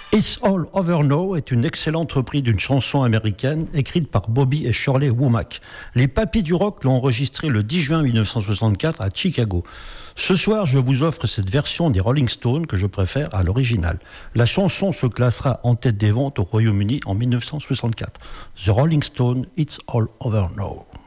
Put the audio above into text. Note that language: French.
It's All Over Now est une excellente reprise d'une chanson américaine écrite par Bobby et Shirley Womack. Les Papis du Rock l'ont enregistrée le 10 juin 1964 à Chicago. Ce soir, je vous offre cette version des Rolling Stones que je préfère à l'original. La chanson se classera en tête des ventes au Royaume-Uni en 1964. The Rolling Stones, It's All Over Now.